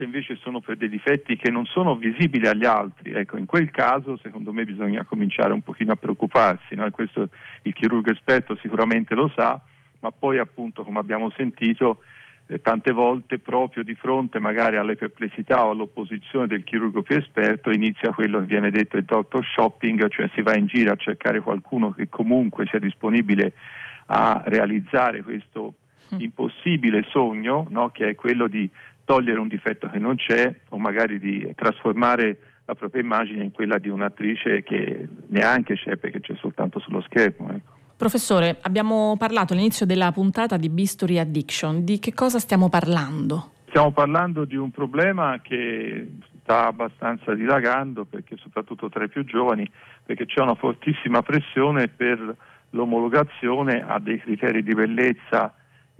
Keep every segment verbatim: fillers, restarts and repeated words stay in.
se invece sono per dei difetti che non sono visibili agli altri, ecco, in quel caso secondo me bisogna cominciare un pochino a preoccuparsi, no? E questo il chirurgo esperto sicuramente lo sa, ma poi appunto, come abbiamo sentito, eh, tante volte proprio di fronte magari alle perplessità o all'opposizione del chirurgo più esperto inizia quello che viene detto il doctor shopping, cioè si va in giro a cercare qualcuno che comunque sia disponibile a realizzare questo impossibile sogno, no? Che è quello di togliere un difetto che non c'è o magari di trasformare la propria immagine in quella di un'attrice che neanche c'è perché c'è soltanto sullo schermo, ecco. Professore, abbiamo parlato all'inizio della puntata di Bisturi Addiction. Di che cosa stiamo parlando? Stiamo parlando di un problema che sta abbastanza dilagando, perché soprattutto tra i più giovani, perché c'è una fortissima pressione per l'omologazione a dei criteri di bellezza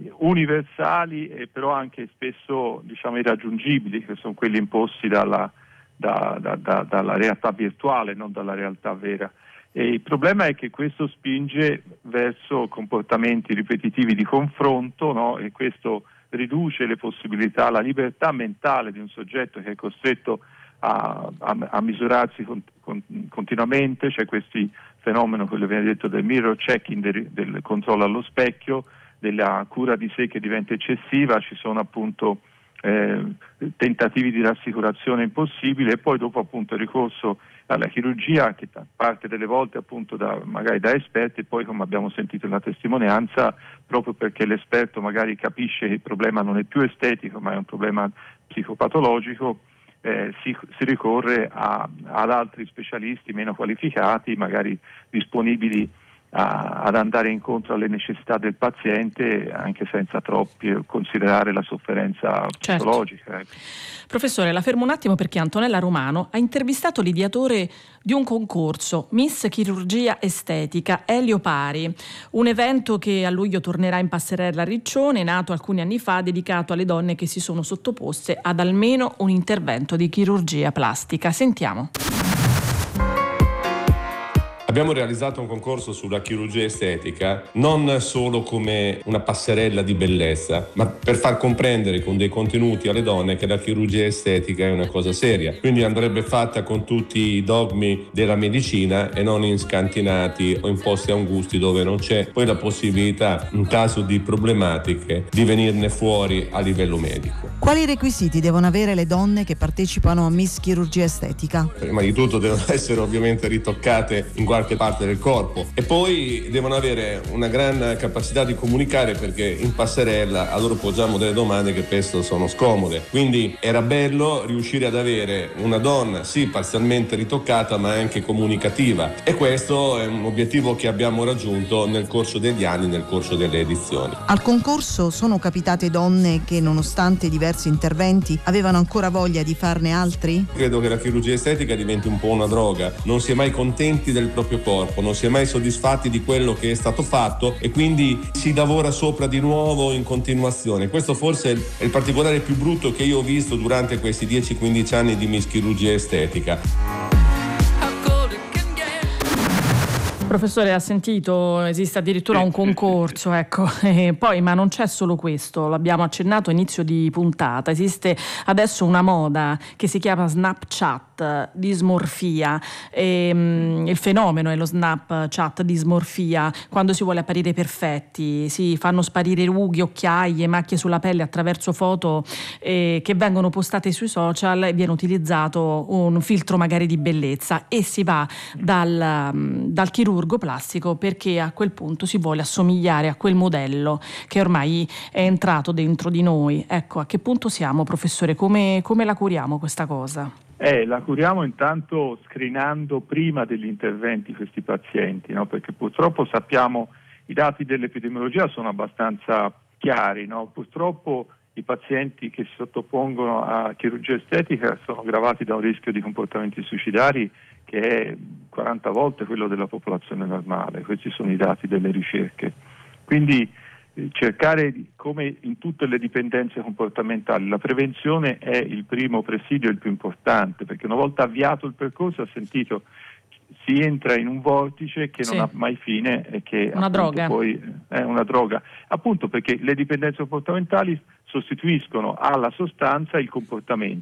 universali e però anche spesso diciamo irraggiungibili, che sono quelli imposti dalla, da, da, da, dalla realtà virtuale, non dalla realtà vera. E il problema è che questo spinge verso comportamenti ripetitivi di confronto, no? E questo riduce le possibilità, la libertà mentale di un soggetto che è costretto a, a, a misurarsi con, con, continuamente. C'è questo fenomeno, quello che viene detto del mirror checking, del, del controllo allo specchio, della cura di sé che diventa eccessiva, ci sono appunto eh, tentativi di rassicurazione impossibili e poi dopo appunto il ricorso alla chirurgia che parte delle volte appunto da, magari da esperti e poi, come abbiamo sentito nella testimonianza, proprio perché l'esperto magari capisce che il problema non è più estetico ma è un problema psicopatologico, eh, si, si ricorre a, ad altri specialisti meno qualificati, magari disponibili A, ad andare incontro alle necessità del paziente anche senza troppi considerare la sofferenza certo. psicologica. Ecco. Professore, la fermo un attimo perché Antonella Romano ha intervistato l'ideatore di un concorso Miss Chirurgia Estetica, Elio Pari, un evento che a luglio tornerà in passerella a Riccione, nato alcuni anni fa, dedicato alle donne che si sono sottoposte ad almeno un intervento di chirurgia plastica. Sentiamo. Abbiamo realizzato un concorso sulla chirurgia estetica non solo come una passerella di bellezza, ma per far comprendere con dei contenuti alle donne che la chirurgia estetica è una cosa seria. Quindi andrebbe fatta con tutti i dogmi della medicina e non in scantinati o imposti a un gusti dove non c'è poi la possibilità, in caso di problematiche, di venirne fuori a livello medico. Quali requisiti devono avere le donne che partecipano a Miss Chirurgia Estetica? Prima di tutto devono essere ovviamente ritoccate in qualche parte del corpo e poi devono avere una gran capacità di comunicare, perché in passerella a loro poggiamo delle domande che spesso sono scomode. Quindi era bello riuscire ad avere una donna sì parzialmente ritoccata ma anche comunicativa, e questo è un obiettivo che abbiamo raggiunto nel corso degli anni, nel corso delle edizioni. Al concorso sono capitate donne che, nonostante diversi interventi, avevano ancora voglia di farne altri? Credo che la chirurgia estetica diventi un po' una droga, non si è mai contenti del proprio corpo, non si è mai soddisfatti di quello che è stato fatto e quindi si lavora sopra di nuovo in continuazione. Questo forse è il particolare più brutto che io ho visto durante questi dieci quindici anni di Miss Chirurgia Estetica. Professore, ha sentito, esiste addirittura un concorso, ecco, e poi ma non c'è solo questo, l'abbiamo accennato a inizio di puntata, esiste adesso una moda che si chiama Snapchat dismorfia, e, um, il fenomeno è lo Snapchat dismorfia, quando si vuole apparire perfetti, si fanno sparire rughe, occhiaie, macchie sulla pelle attraverso foto eh, che vengono postate sui social e viene utilizzato un filtro magari di bellezza e si va dal, um, dal chirurgo plastico perché a quel punto si vuole assomigliare a quel modello che ormai è entrato dentro di noi. Ecco, a che punto siamo, professore? Come, come la curiamo questa cosa? Eh, la curiamo intanto screenando prima degli interventi questi pazienti, no? Perché purtroppo sappiamo, i dati dell'epidemiologia sono abbastanza chiari, no? Purtroppo i pazienti che si sottopongono a chirurgia estetica sono gravati da un rischio di comportamenti suicidari che è quaranta volte quello della popolazione normale. Questi sono i dati delle ricerche. Quindi eh, cercare, come in tutte le dipendenze comportamentali, la prevenzione è il primo presidio, il più importante, perché una volta avviato il percorso, ha sentito, si entra in un vortice che sì. non ha mai fine e che una appunto droga. poi è una droga, appunto perché le dipendenze comportamentali sostituiscono alla sostanza il comportamento.